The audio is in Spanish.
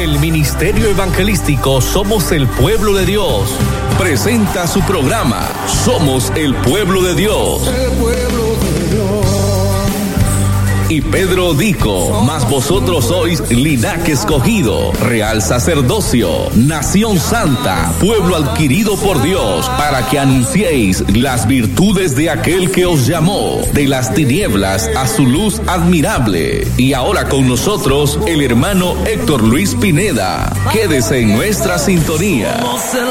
El Ministerio Evangelístico Somos el Pueblo de Dios presenta su programa Somos el Pueblo de Dios. Y Pedro dijo: mas vosotros sois linaje escogido, real sacerdocio, nación santa, pueblo adquirido por Dios, para que anunciéis las virtudes de aquel que os llamó de las tinieblas a su luz admirable. Y ahora con nosotros el hermano Héctor Luis Pineda. Quédese en nuestra sintonía. Somos el